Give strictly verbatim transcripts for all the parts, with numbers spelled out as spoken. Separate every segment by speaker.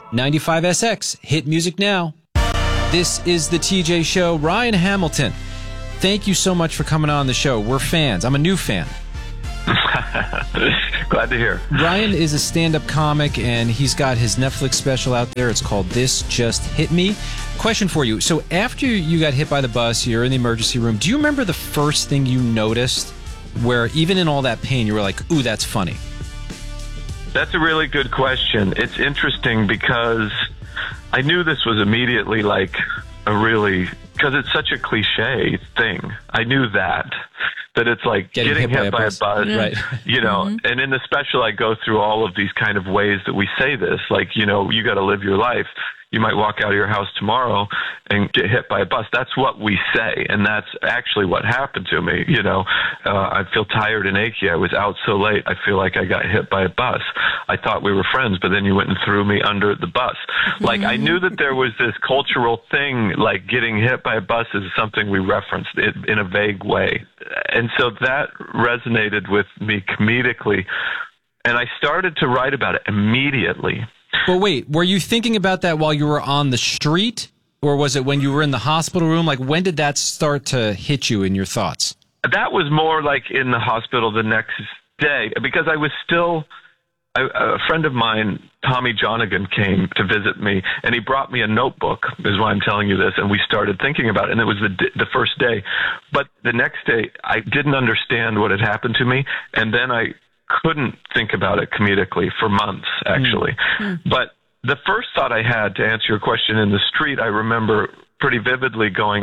Speaker 1: ninety-five S X, hit music now. This is the T J Show. Ryan Hamilton, thank you so much for coming on the show. We're fans. I'm a new fan.
Speaker 2: Glad to hear.
Speaker 1: Ryan is a stand-up comic, and he's got his Netflix special out there. It's called This Just Hit Me. Question for you. So after you got hit by the bus, you're in the emergency room, do you remember the first thing you noticed where even in all that pain, you were like, ooh, that's funny?
Speaker 2: That's a really good question. It's interesting because I knew this was immediately like a really, because it's such a cliche thing. I knew that. That it's like getting, getting hit, hit by a bus, by a bus
Speaker 1: right?
Speaker 2: You know,
Speaker 3: mm-hmm.
Speaker 2: And in the special, I go through all of these kind of ways that we say this. Like, you know, you got to live your life. You might walk out of your house tomorrow and get hit by a bus. That's what we say, and that's actually what happened to me. You know, uh, I feel tired and achy. I was out so late. I feel like I got hit by a bus. I thought we were friends, but then you went and threw me under the bus. Like, I knew that there was this cultural thing, like getting hit by a bus is something we referenced in a vague way. And so that resonated with me comedically, and I started to write about it immediately.
Speaker 1: But wait, were you thinking about that while you were on the street, or was it when you were in the hospital room? Like, when did that start to hit you in your thoughts?
Speaker 2: That was more like in the hospital the next day, because I was still, I, a friend of mine, Tommy Jonigan, came to visit me, and he brought me a notebook, is why I'm telling you this, and we started thinking about it, and it was the, the first day. But the next day, I didn't understand what had happened to me, and then I couldn't think about it comedically for months, actually. Mm. But the first thought I had, to answer your question, in the street, I remember pretty vividly going,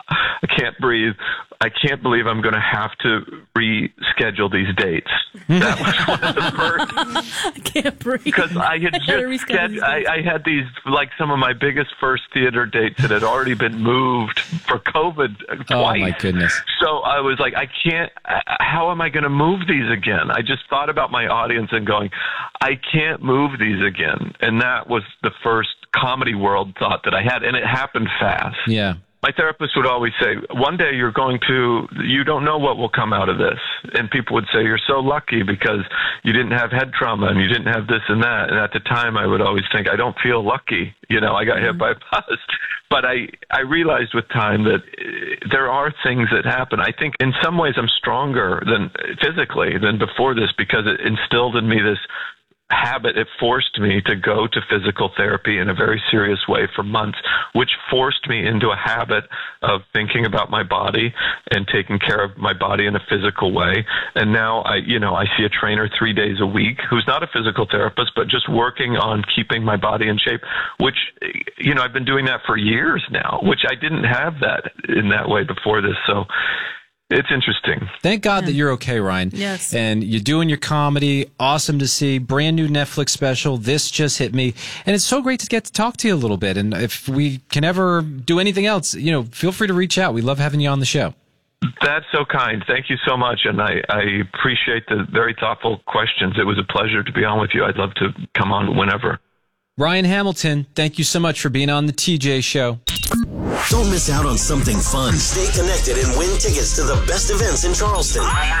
Speaker 2: I can't breathe. I can't believe I'm going to have to reschedule these dates. That was one of the first.
Speaker 3: I can't breathe.
Speaker 2: Because I had just scheduled, I, I had these, like some of my biggest first theater dates that had already been moved for COVID twice.
Speaker 1: Oh, my goodness.
Speaker 2: So I was like, I can't, how am I going to move these again? I just thought about my audience and going, I can't move these again. And that was the first comedy world thought that I had. And it happened fast.
Speaker 1: Yeah.
Speaker 2: My therapist would always say, one day you're going to, you don't know what will come out of this. And people would say, you're so lucky because you didn't have head trauma and you didn't have this and that. And at the time I would always think, I don't feel lucky. You know, I got mm-hmm. hit by a bus. But I, I realized with time that there are things that happen. I think in some ways I'm stronger than physically than before this, because it instilled in me this habit. It forced me to go to physical therapy in a very serious way for months, which forced me into a habit of thinking about my body and taking care of my body in a physical way. And now I, you know, I see a trainer three days a week who's not a physical therapist, but just working on keeping my body in shape, which, you know, I've been doing that for years now, which I didn't have that in that way before this. So it's interesting.
Speaker 1: Thank God yeah. that you're okay, Ryan.
Speaker 3: Yes.
Speaker 1: And you're doing your comedy. Awesome to see. Brand new Netflix special. This Just Hit Me. And it's so great to get to talk to you a little bit. And if we can ever do anything else, you know, feel free to reach out. We love having you on the show.
Speaker 2: That's so kind. Thank you so much. And I, I appreciate the very thoughtful questions. It was a pleasure to be on with you. I'd love to come on whenever.
Speaker 1: Ryan Hamilton, thank you so much for being on the T J Show.
Speaker 4: Don't miss out on something fun. Stay connected and win tickets to the best events in Charleston.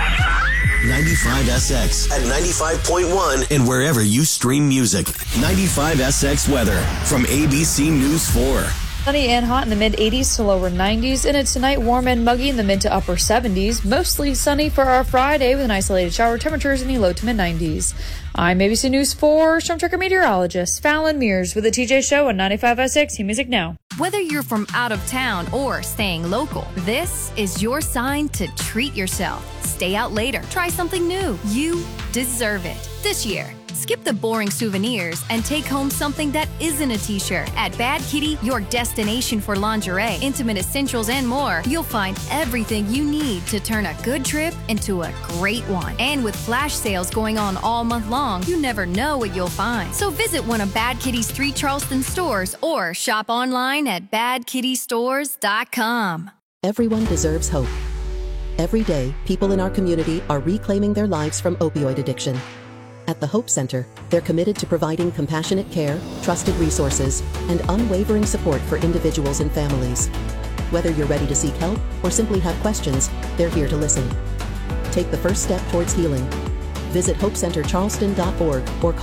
Speaker 4: ninety-five S X at ninety-five point one and wherever you stream music. ninety-five S X weather from A B C News four.
Speaker 5: Sunny and hot in the mid eighties to lower nineties, and it's tonight warm and muggy in the mid to upper seventies. Mostly sunny for our Friday with an isolated shower temperatures in the low to mid nineties. I'm A B C News four Storm Tracker meteorologist Fallon Mears with the T J Show on ninety-five S X Music Now.
Speaker 6: Whether you're from out of town or staying local, this is your sign to treat yourself. Stay out later. Try something new. You deserve it. This year, skip the boring souvenirs and take home something that isn't a t-shirt. At Bad Kitty, your destination for lingerie, intimate essentials, and more, you'll find everything you need to turn a good trip into a great one. And with flash sales going on all month long, you never know what you'll find. So visit one of Bad Kitty's three Charleston stores or shop online at bad kitty stores dot com.
Speaker 7: Everyone deserves hope. Every day, people in our community are reclaiming their lives from opioid addiction. At the Hope Center, they're committed to providing compassionate care, trusted resources, and unwavering support for individuals and families. Whether you're ready to seek help or simply have questions, they're here to listen. Take the first step towards healing. Visit hope center charleston dot org or call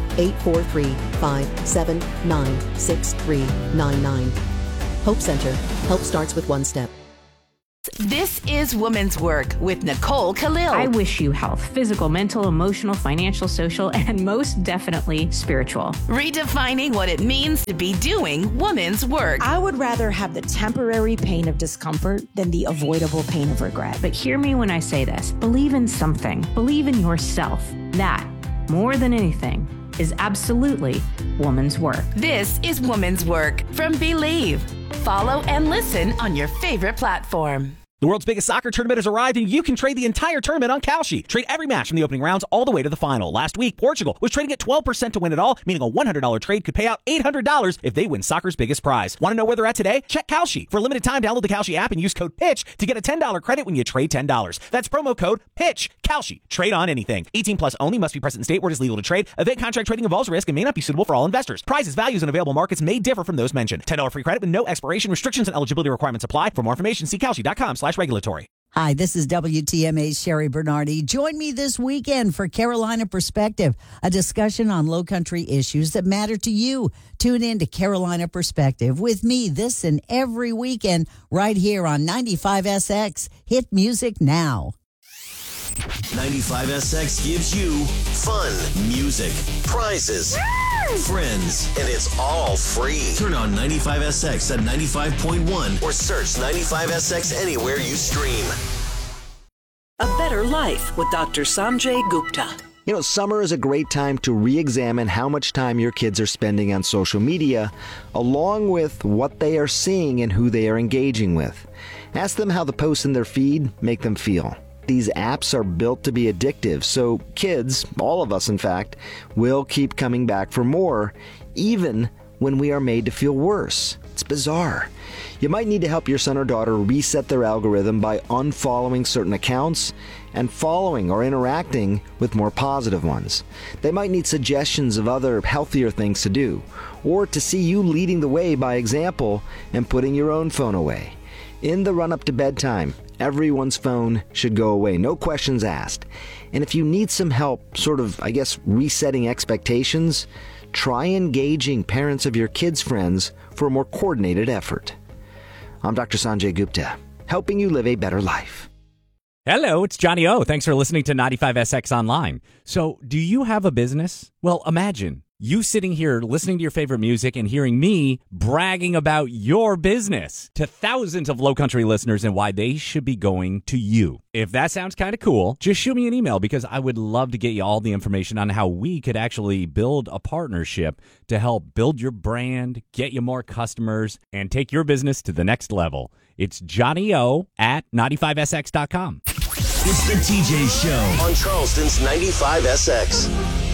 Speaker 7: eight four three, five seven nine, six three nine nine. Hope Center. Help starts with one step.
Speaker 3: This is Woman's Work with Nicole Khalil.
Speaker 8: I wish you health, physical, mental, emotional, financial, social, and most definitely spiritual.
Speaker 3: Redefining what it means to be doing woman's work.
Speaker 9: I would rather have the temporary pain of discomfort than the avoidable pain of regret.
Speaker 8: But hear me when I say this. Believe in something. Believe in yourself. That, more than anything, is absolutely woman's work.
Speaker 3: This is Woman's Work from Believe. Follow and listen on your favorite platform.
Speaker 10: The world's biggest soccer tournament has arrived, and you can trade the entire tournament on Kalshi. Trade every match from the opening rounds all the way to the final. Last week, Portugal was trading at twelve percent to win it all, meaning a one hundred dollars trade could pay out eight hundred dollars if they win soccer's biggest prize. Want to know where they're at today? Check Kalshi. For a limited time, download the Kalshi app and use code PITCH to get a ten dollars credit when you trade ten dollars. That's promo code PITCH. Kalshi. Trade on anything. eighteen plus only. Must be present in state where it is legal to trade. Event contract trading involves risk and may not be suitable for all investors. Prices, values, and available markets may differ from those mentioned. ten dollars free credit with no expiration. Restrictions and eligibility requirements apply. For more information, see Kalshi.com slash regulatory.
Speaker 11: Hi, this is W T M A's Sherry Bernardi. Join me this weekend for Carolina Perspective, a discussion on low country issues that matter to you. Tune in to Carolina Perspective with me this and every weekend right here on ninety-five S X. Hit music now.
Speaker 4: ninety-five S X gives you fun, music, prizes, friends, and it's all free. Turn on ninety-five S X at ninety-five point one or search ninety-five S X anywhere you stream.
Speaker 12: A Better Life with Doctor Sanjay Gupta.
Speaker 13: You know, summer is a great time to re-examine how much time your kids are spending on social media, along with what they are seeing and who they are engaging with. Ask them how the posts in their feed make them feel. These apps are built to be addictive, so kids, all of us in fact, will keep coming back for more, even when we are made to feel worse. It's bizarre. You might need to help your son or daughter reset their algorithm by unfollowing certain accounts and following or interacting with more positive ones. They might need suggestions of other healthier things to do, or to see you leading the way by example and putting your own phone away. In the run-up to bedtime, everyone's phone should go away, no questions asked. And if you need some help, sort of, I guess, resetting expectations, try engaging parents of your kids' friends for a more coordinated effort. I'm Doctor Sanjay Gupta, helping you live a better life.
Speaker 14: Hello, it's Johnny O. Thanks for listening to ninety-five S X Online. So, do you have a business? Well, imagine you sitting here listening to your favorite music and hearing me bragging about your business to thousands of Low Country listeners and why they should be going to you. If that sounds kind of cool, just shoot me an email because I would love to get you all the information on how we could actually build a partnership to help build your brand, get you more customers, and take your business to the next level. It's Johnny O at ninety-five S X dot com.
Speaker 4: It's the T J Show on Charleston's ninety-five S X.